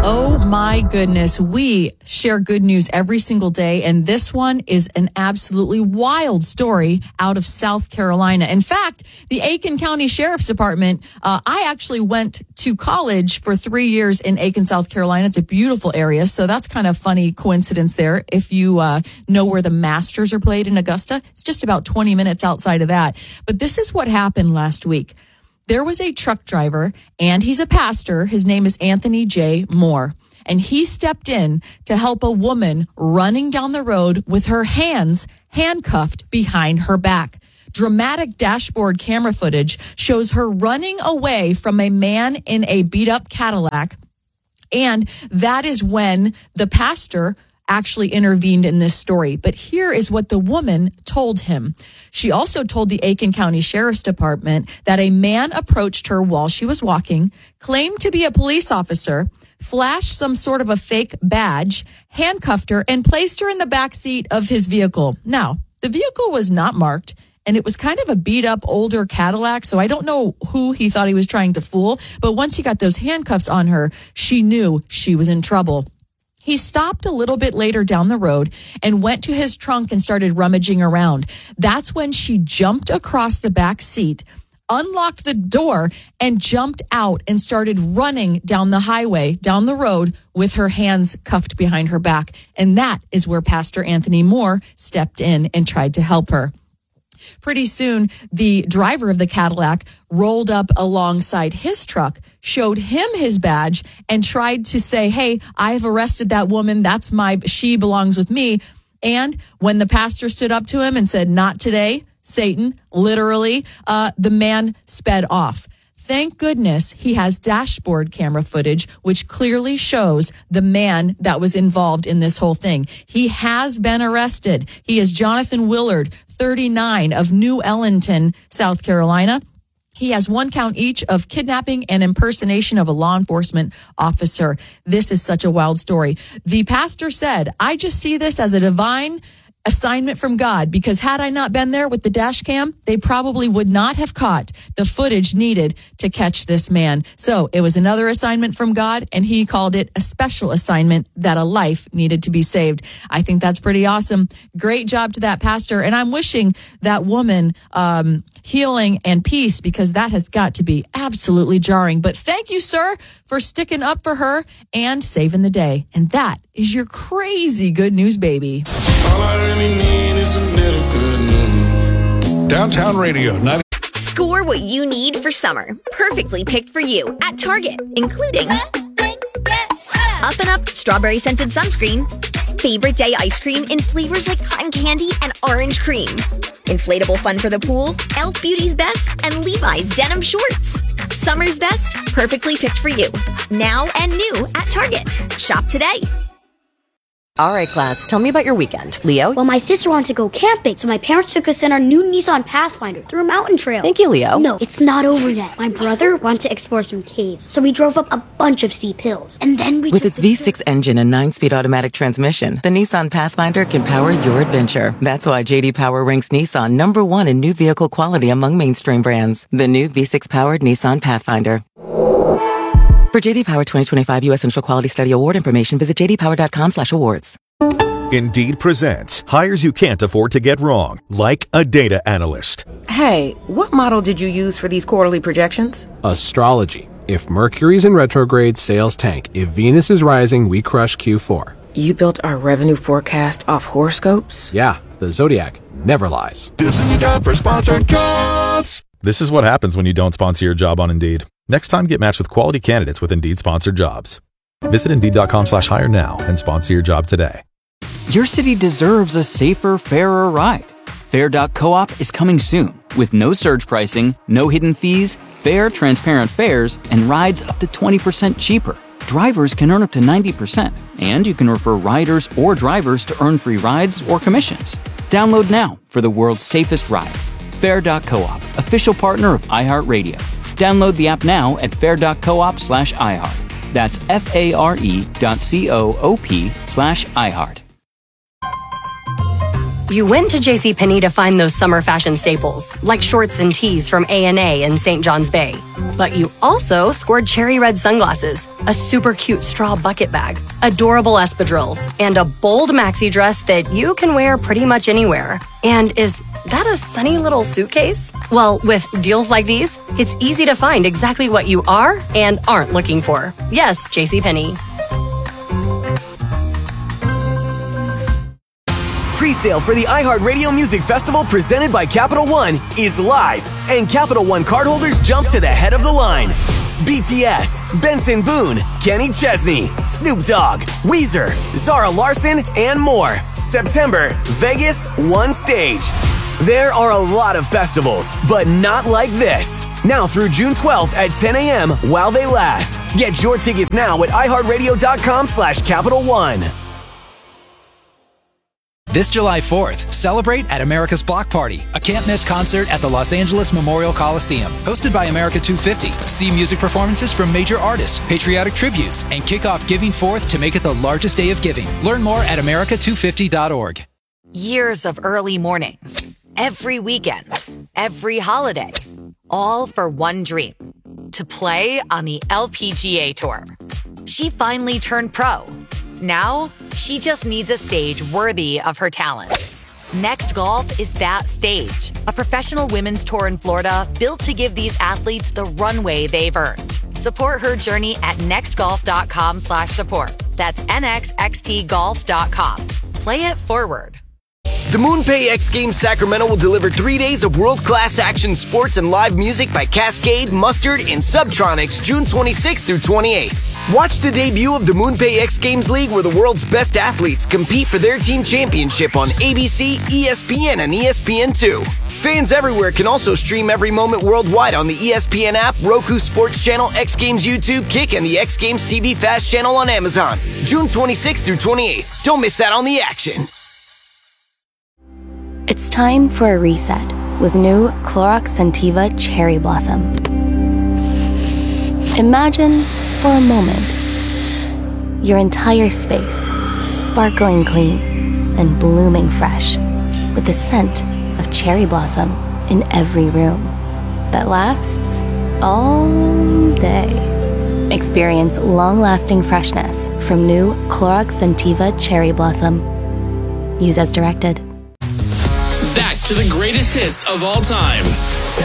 Oh my goodness. We share good news every single day, and this one is an absolutely wild story out of South Carolina. In fact, the Aiken County Sheriff's Department, I actually went to college for 3 years in Aiken, South Carolina. It's a beautiful area, so that's kind of funny coincidence there. If you know where the Masters are played in Augusta, it's just about 20 minutes outside of that. But this is what happened last week. There was a truck driver, and he's a pastor. His name is Anthony J. Moore, and he stepped in to help a woman running down the road with her hands handcuffed behind her back. Dramatic dashboard camera footage shows her running away from a man in a beat-up Cadillac, and that is when the pastor actually intervened in this story. But here is what the woman told him. She also told the Aiken County Sheriff's Department that a man approached her while she was walking, claimed to be a police officer, flashed some sort of a fake badge, handcuffed her, and placed her in the back seat of his vehicle. Now, the vehicle was not marked, and it was kind of a beat-up older Cadillac, so I don't know who he thought he was trying to fool. But once he got those handcuffs on her, she knew she was in trouble. He stopped a little bit later down the road and went to his trunk and started rummaging around. That's when she jumped across the back seat, unlocked the door, and jumped out and started running down the highway, down the road, with her hands cuffed behind her back. And that is where Pastor Anthony Moore stepped in and tried to help her. Pretty soon, the driver of the Cadillac rolled up alongside his truck, showed him his badge, and tried to say, hey, I've arrested that woman. She belongs with me. And when the pastor stood up to him and said, not today, Satan, literally, the man sped off. Thank goodness he has dashboard camera footage, which clearly shows the man that was involved in this whole thing. He has been arrested. He is Jonathan Willard, 39, of New Ellington, South Carolina. He has 1 count each of kidnapping and impersonation of a law enforcement officer. This is such a wild story. The pastor said, I just see this as a divine assignment from God, because had I not been there with the dash cam, they probably would not have caught the footage needed to catch this man. So it was another assignment from God, and he called it a special assignment that a life needed to be saved. I think that's pretty awesome. Great job to that pastor. And I'm wishing that woman healing and peace, because that has got to be absolutely jarring. But thank you, sir, for sticking up for her and saving the day. And that is your crazy good news, baby. All I really need is a little good news. Downtown Radio. Score what you need for summer. Perfectly picked for you at Target, including Up and Up strawberry scented sunscreen, favorite day ice cream in flavors like cotton candy and orange cream, inflatable fun for the pool, Elf Beauty's Best, and Levi's denim shorts. Summer's best, perfectly picked for you. Now and new at Target. Shop today. All right, class, tell me about your weekend. Leo? Well, my sister wanted to go camping, so my parents took us in our new Nissan Pathfinder through a mountain trail. Thank you, Leo. No, it's not over yet. My brother wanted to explore some caves, so we drove up a bunch of steep hills. And then we With its V6 engine and 9-speed automatic transmission, the Nissan Pathfinder can power your adventure. That's why J.D. Power ranks Nissan number 1 in new vehicle quality among mainstream brands. The new V6-powered Nissan Pathfinder. For J.D. Power 2025 U.S. Central Quality Study Award information, visit jdpower.com/awards. Indeed presents hires you can't afford to get wrong, like a data analyst. Hey, what model did you use for these quarterly projections? Astrology. If Mercury's in retrograde, sales tank. If Venus is rising, we crush Q4. You built our revenue forecast off horoscopes? Yeah, the Zodiac never lies. This is the job for sponsored jobs. This is what happens when you don't sponsor your job on Indeed. Next time, get matched with quality candidates with Indeed sponsored jobs. Visit Indeed.com/hire now and sponsor your job today. Your city deserves a safer, fairer ride. Fair.coop is coming soon with no surge pricing, no hidden fees, fair, transparent fares, and rides up to 20% cheaper. Drivers can earn up to 90%, and you can refer riders or drivers to earn free rides or commissions. Download now for the world's safest ride. Fair.coop, official partner of iHeartRadio. Download the app now at fair.coop/iHeart. That's FARE.coop/iHeart. You went to JCPenney to find those summer fashion staples, like shorts and tees from A&A in St. John's Bay. But you also scored cherry red sunglasses, a super cute straw bucket bag, adorable espadrilles, and a bold maxi dress that you can wear pretty much anywhere. And is that a sunny little suitcase? Well, with deals like these, it's easy to find exactly what you are and aren't looking for. Yes, JCPenney. Pre-sale for the iHeartRadio Music Festival presented by Capital One is live, and Capital One cardholders jump to the head of the line. BTS, Benson Boone, Kenny Chesney, Snoop Dogg, Weezer, Zara Larsson, and more. September, Vegas, one stage. There are a lot of festivals, but not like this. Now through June 12th at 10 a.m. while they last. Get your tickets now at iHeartRadio.com/Capital One. This July 4th, celebrate at America's Block Party, a can't-miss concert at the Los Angeles Memorial Coliseum. Hosted by America 250, see music performances from major artists, patriotic tributes, and kick off Giving Forth to make it the largest day of giving. Learn more at america250.org. Years of early mornings, every weekend, every holiday, all for one dream, to play on the LPGA Tour. She finally turned pro. Now, she just needs a stage worthy of her talent. Next Golf is that stage. A professional women's tour in Florida built to give these athletes the runway they've earned. Support her journey at nextgolf.com/support. That's nxxtgolf.com. Play it forward. The MoonPay X Games Sacramento will deliver 3 days of world-class action sports and live music by Cascade, Mustard, and Subtronics June 26th through 28th. Watch the debut of the MoonPay X Games League, where the world's best athletes compete for their team championship on ABC, ESPN, and ESPN2. Fans everywhere can also stream every moment worldwide on the ESPN app, Roku Sports Channel, X Games YouTube, Kick, and the X Games TV Fast Channel on Amazon. June 26th through 28th. Don't miss out on the action. It's time for a reset with new Clorox Scentiva Cherry Blossom. Imagine, for a moment, your entire space sparkling clean and blooming fresh with the scent of cherry blossom in every room that lasts all day. Experience long-lasting freshness from new Clorox Scentiva Cherry Blossom. Use as directed. Back to the greatest hits of all time.